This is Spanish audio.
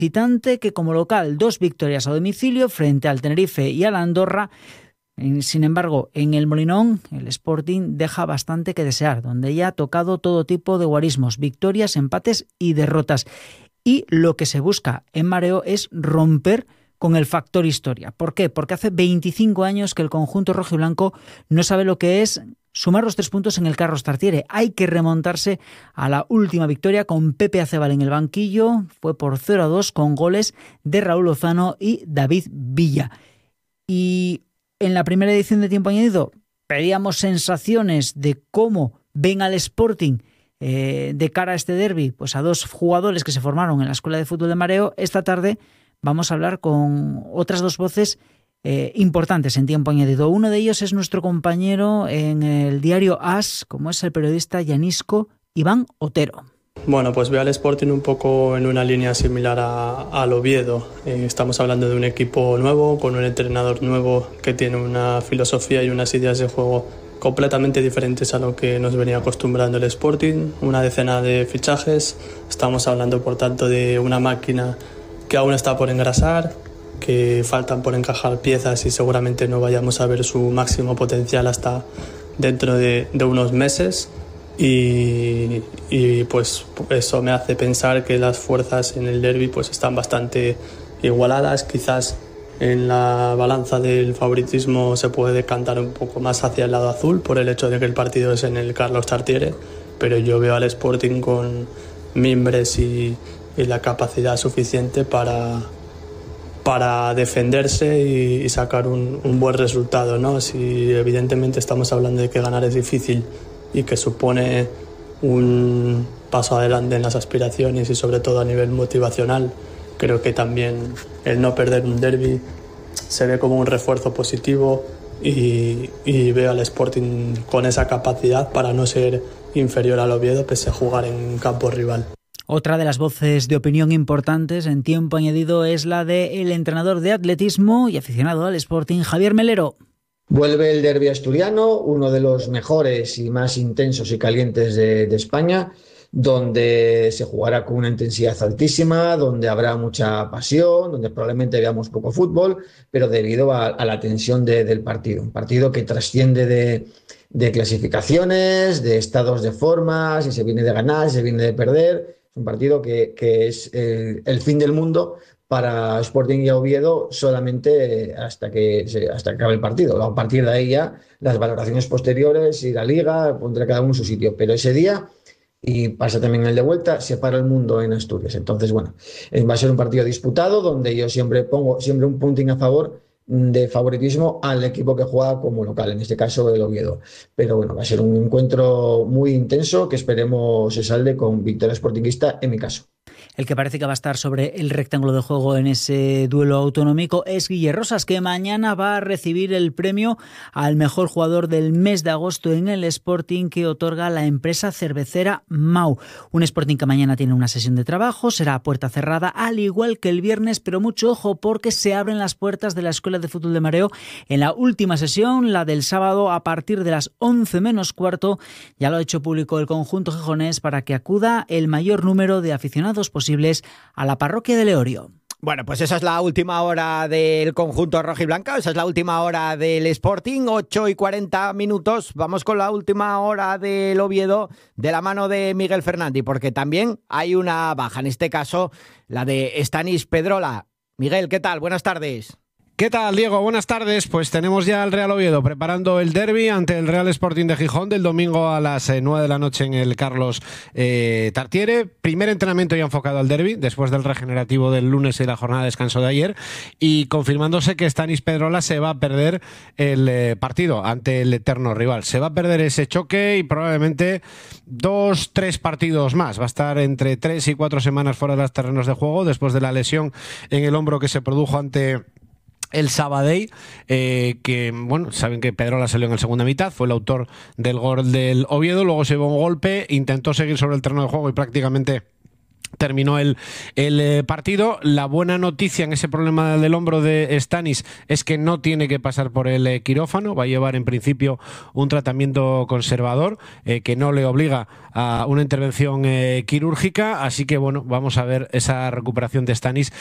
visitante que como local 2 victorias a domicilio frente al Tenerife y al Andorra. Sin embargo, en el Molinón el Sporting deja bastante que desear, donde ya ha tocado todo tipo de guarismos, victorias, empates y derrotas. Y lo que se busca en Mareo es romper con el factor historia. ¿Por qué? Porque hace 25 años que el conjunto rojiblanco no sabe lo que es sumar los 3 puntos en el Carlos Tartiere. Hay que remontarse a la última victoria con Pepe Acebal en el banquillo. Fue por 0-2 con goles de Raúl Lozano y David Villa. Y en la primera edición de Tiempo Añadido pedíamos sensaciones de cómo ven al Sporting de cara a este derbi, pues a 2 jugadores que se formaron en la Escuela de Fútbol de Mareo. Esta tarde vamos a hablar con otras 2 voces importantes en Tiempo Añadido. Uno de ellos es nuestro compañero en el diario AS, como es el periodista llanisco Iván Otero. Bueno, pues veo al Sporting un poco en una línea similar al Oviedo. Estamos hablando de un equipo nuevo, con un entrenador nuevo que tiene una filosofía y unas ideas de juego completamente diferentes a lo que nos venía acostumbrando el Sporting. Una decena de fichajes. Estamos hablando, por tanto, de una máquina que aún está por engrasar, que faltan por encajar piezas y seguramente no vayamos a ver su máximo potencial hasta dentro de unos meses. Y pues eso me hace pensar que las fuerzas en el derbi pues están bastante igualadas. Quizás en la balanza del favoritismo se puede decantar un poco más hacia el lado azul por el hecho de que el partido es en el Carlos Tartiere, pero yo veo al Sporting con mimbres y la capacidad suficiente para defenderse y sacar un buen resultado, ¿no? Si evidentemente estamos hablando de que ganar es difícil y que supone un paso adelante en las aspiraciones y sobre todo a nivel motivacional, creo que también el no perder un derbi se ve como un refuerzo positivo y veo al Sporting con esa capacidad para no ser inferior al Oviedo pese a jugar en campo rival. Otra de las voces de opinión importantes en Tiempo Añadido es la del entrenador de atletismo y aficionado al Sporting, Javier Melero. Vuelve el derbi asturiano, uno de los mejores y más intensos y calientes de España, donde se jugará con una intensidad altísima, donde habrá mucha pasión, donde probablemente veamos poco fútbol, pero debido a la tensión del partido. Un partido que trasciende de clasificaciones, de estados de forma, si se viene de ganar, si se viene de perder. Es un partido que es el fin del mundo para Sporting y Oviedo solamente hasta que acabe el partido. A partir de ahí ya las valoraciones posteriores y la Liga pondrá cada uno en su sitio. Pero ese día, y pasa también el de vuelta, se para el mundo en Asturias. Entonces, bueno, va a ser un partido disputado donde yo siempre pongo un puntín a favor de favoritismo al equipo que juega como local, en este caso el Oviedo. Pero bueno, va a ser un encuentro muy intenso que esperemos se salde con victoria sportinguista en mi caso. El que parece que va a estar sobre el rectángulo de juego en ese duelo autonómico es Guille Rosas, que mañana va a recibir el premio al mejor jugador del mes de agosto en el Sporting que otorga la empresa cervecera Mau. Un Sporting que mañana tiene una sesión de trabajo, será a puerta cerrada, al igual que el viernes, pero mucho ojo porque se abren las puertas de la Escuela de Fútbol de Mareo en la última sesión, la del sábado, a partir de las 11 menos cuarto. Ya lo ha hecho público el conjunto gijonés para que acuda el mayor número de aficionados posibles a la parroquia de Leorio. Bueno, pues esa es la última hora del conjunto rojiblanco, esa es la última hora del Sporting, 8:40. Vamos con la última hora del Oviedo de la mano de Miguel Fernández, porque también hay una baja, en este caso la de Stanis Pedrola. Miguel, ¿qué tal? Buenas tardes. ¿Qué tal, Diego? Buenas tardes. Pues tenemos ya al Real Oviedo preparando el derbi ante el Real Sporting de Gijón del domingo a las 9 de la noche en el Carlos Tartiere. Primer entrenamiento ya enfocado al derbi, después del regenerativo del lunes y la jornada de descanso de ayer, y confirmándose que Stanis Pedrola se va a perder el partido ante el eterno rival. Se va a perder ese choque y probablemente 2-3 partidos más. Va a estar entre 3 y 4 semanas fuera de los terrenos de juego después de la lesión en el hombro que se produjo ante el Sabadell, que bueno, saben que Pedrola salió en la segunda mitad, fue el autor del gol del Oviedo, luego se llevó un golpe, intentó seguir sobre el terreno de juego y prácticamente terminó el partido. La buena noticia en ese problema del hombro de Stanis es que no tiene que pasar por el quirófano, va a llevar en principio un tratamiento conservador que no le obliga a una intervención quirúrgica, así que bueno, vamos a ver esa recuperación de Stanis